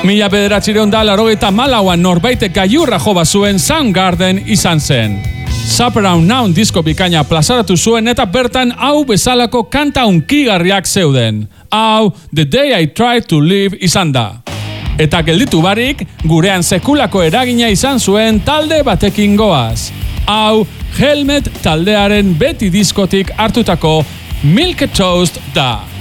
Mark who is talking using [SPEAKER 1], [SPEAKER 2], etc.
[SPEAKER 1] 1984an norbaitek gailurra jo bazuen Soundgarden izan zen. Supper Around Now disko bikaina plazaratu zuen eta bertan hau bezalako kanta hunkigarriak zeuden. Hau, The Day I Tried to Live izan da. Eta gelditu barik, gurean sekulako eragina izan zuen talde batekin goaz. Hau, Helmet taldearen beti diskotik hartutako Milk Toast da.